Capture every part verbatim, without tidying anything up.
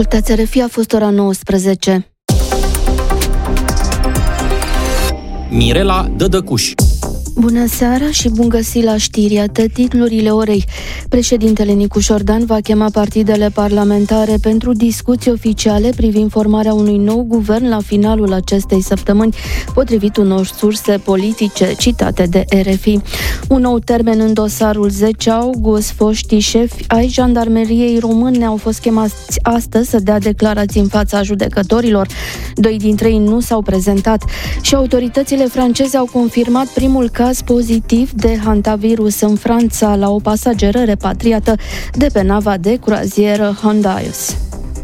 Ascultați R F I, a fost ora nouăsprezece. Mirela Dădăcuș. Bună seara și bun găsit la știri, atât titlurile orei. Președintele Nicu Șordan va chema partidele parlamentare pentru discuții oficiale privind formarea unui nou guvern la finalul acestei săptămâni, potrivit unor surse politice citate de R F I. Un nou termen în dosarul zece august. Foștii șefi ai Jandarmeriei române au fost chemați astăzi să dea declarații în fața judecătorilor. Doi dintre ei nu s-au prezentat și autoritățile franceze au confirmat primul caz pozitiv de hantavirus în Franța la o pasageră repatriată de pe nava de croazieră Hondius.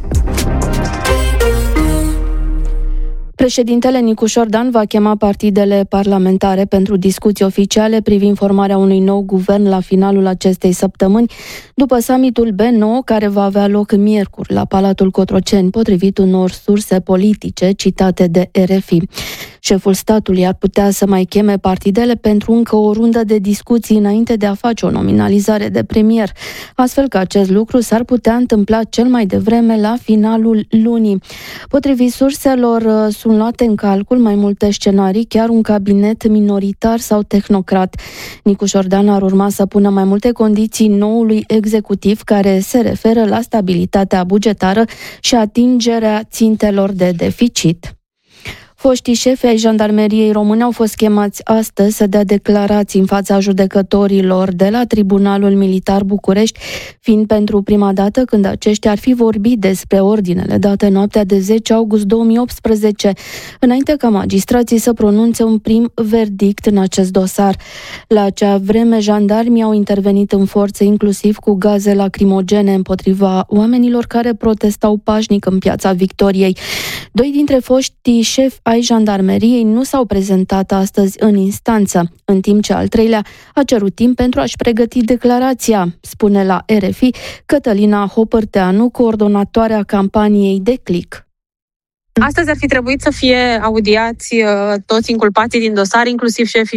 Președintele Nicu Șordan va chema partidele parlamentare pentru discuții oficiale privind formarea unui nou guvern la finalul acestei săptămâni, după summitul B nouă care va avea loc miercuri la Palatul Cotroceni, potrivit unor surse politice citate de R F I. Șeful statului ar putea să mai cheme partidele pentru încă o rundă de discuții înainte de a face o nominalizare de premier, astfel că acest lucru s-ar putea întâmpla cel mai devreme la finalul lunii. Potrivit surselor, sunt luate în calcul mai multe scenarii, chiar un cabinet minoritar sau tehnocrat. Nicu Șordan ar urma să pună mai multe condiții noului executiv care se referă la stabilitatea bugetară și atingerea țintelor de deficit. Foștii șefi ai Jandarmeriei române au fost chemați astăzi să dea declarații în fața judecătorilor de la Tribunalul Militar București, fiind pentru prima dată când aceștia ar fi vorbit despre ordinele date noaptea de zece august două mii optsprezece, înainte ca magistrații să pronunțe un prim verdict în acest dosar. La acea vreme, jandarmii au intervenit în forță, inclusiv cu gaze lacrimogene împotriva oamenilor care protestau pașnic în Piața Victoriei. Doi dintre foștii șefi ai Jandarmeriei nu s-au prezentat astăzi în instanță, în timp ce al treilea a cerut timp pentru a-și pregăti declarația, spune la R F I Cătălina Hopărteanu, coordonatoarea campaniei de Click. Astăzi ar fi trebuit să fie audiați uh, toți inculpații din dosar, inclusiv șefii